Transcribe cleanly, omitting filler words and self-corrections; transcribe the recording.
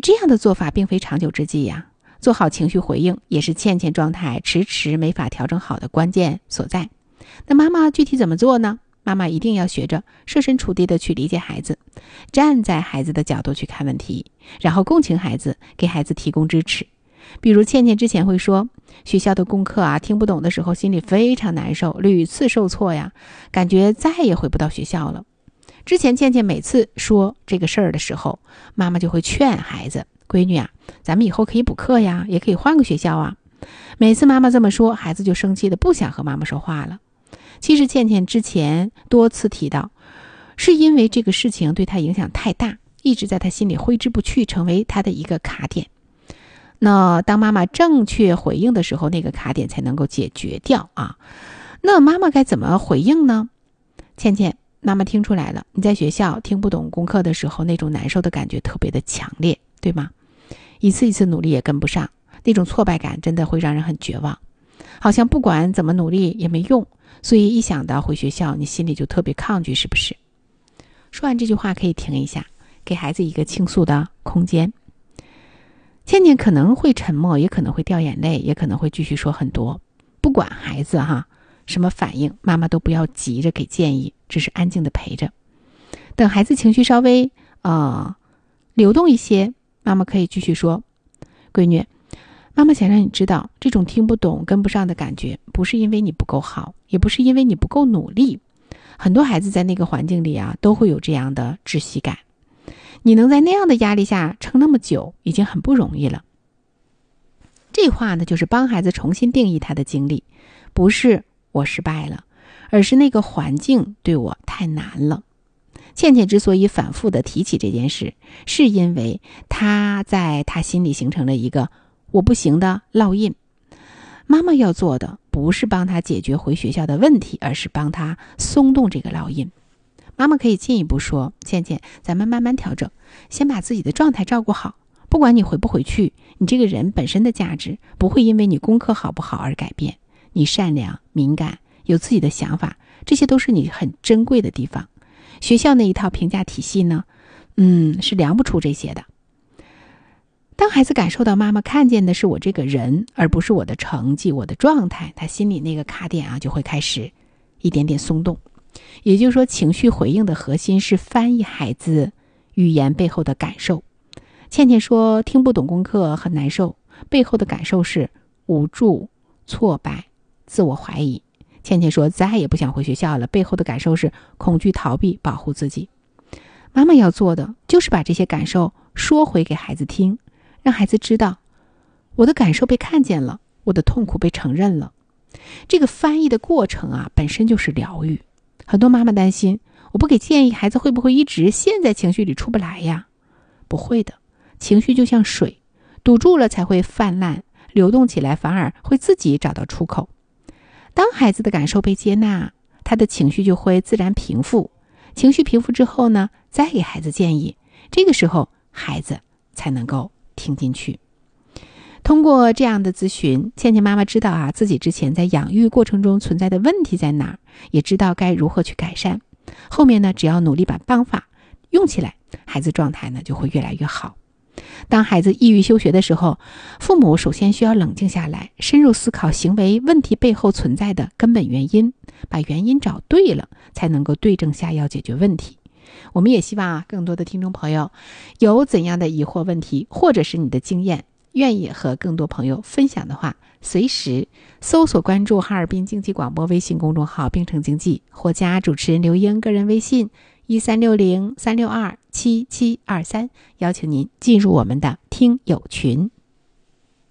这样的做法并非长久之计呀。做好情绪回应也是倩倩状态迟迟没法调整好的关键所在。那妈妈具体怎么做呢？妈妈一定要学着设身处地的去理解孩子，站在孩子的角度去看问题，然后共情孩子，给孩子提供支持。比如倩倩之前会说，学校的功课啊听不懂的时候心里非常难受，屡次受挫呀，感觉再也回不到学校了。之前倩倩每次说这个事儿的时候，妈妈就会劝孩子，闺女啊，咱们以后可以补课呀，也可以换个学校啊。每次妈妈这么说，孩子就生气的不想和妈妈说话了。其实倩倩之前多次提到，是因为这个事情对她影响太大，一直在她心里挥之不去，成为她的一个卡点。那当妈妈正确回应的时候，那个卡点才能够解决掉啊。那妈妈该怎么回应呢？倩倩，妈妈听出来了，你在学校听不懂功课的时候，那种难受的感觉特别的强烈，对吗？一次一次努力也跟不上，那种挫败感真的会让人很绝望，好像不管怎么努力也没用，所以一想到回学校，你心里就特别抗拒，是不是？说完这句话可以停一下，给孩子一个倾诉的空间。倩倩可能会沉默，也可能会掉眼泪，也可能会继续说很多。不管孩子什么反应，妈妈都不要急着给建议，只是安静的陪着。等孩子情绪稍微流动一些，妈妈可以继续说，闺女，妈妈想让你知道，这种听不懂跟不上的感觉，不是因为你不够好，也不是因为你不够努力。很多孩子在那个环境里都会有这样的窒息感。你能在那样的压力下撑那么久，已经很不容易了。这话呢，就是帮孩子重新定义他的经历，不是我失败了，而是那个环境对我太难了。倩倩之所以反复的提起这件事，是因为她在她心里形成了一个我不行的烙印。妈妈要做的不是帮她解决回学校的问题，而是帮她松动这个烙印。妈妈可以进一步说，倩倩，咱们慢慢调整，先把自己的状态照顾好。不管你回不回去，你这个人本身的价值不会因为你功课好不好而改变。你善良、敏感，有自己的想法，这些都是你很珍贵的地方。学校那一套评价体系呢，是量不出这些的。当孩子感受到妈妈看见的是我这个人，而不是我的成绩、我的状态，他心里那个卡点就会开始一点点松动。也就是说，情绪回应的核心是翻译孩子语言背后的感受。倩倩说听不懂功课很难受，背后的感受是无助、挫败、自我怀疑。倩倩说再也不想回学校了，背后的感受是恐惧、逃避、保护自己。妈妈要做的就是把这些感受说回给孩子听，让孩子知道我的感受被看见了，我的痛苦被承认了。这个翻译的过程本身就是疗愈。很多妈妈担心，我不给建议，孩子会不会一直陷在情绪里出不来呀？不会的，情绪就像水，堵住了才会泛滥，流动起来反而会自己找到出口。当孩子的感受被接纳，他的情绪就会自然平复。情绪平复之后呢，再给孩子建议，这个时候孩子才能够听进去。通过这样的咨询，倩倩妈妈知道自己之前在养育过程中存在的问题在哪儿，也知道该如何去改善。后面呢，只要努力把方法用起来，孩子状态呢就会越来越好。当孩子抑郁休学的时候，父母首先需要冷静下来，深入思考行为问题背后存在的根本原因，把原因找对了，才能够对症下药解决问题。我们也希望更多的听众朋友有怎样的疑惑问题，或者是你的经验，愿意和更多朋友分享的话，随时搜索关注哈尔滨经济广播微信公众号并城经济，或加主持人刘英个人微信1360-362-7723，邀请您进入我们的听友群。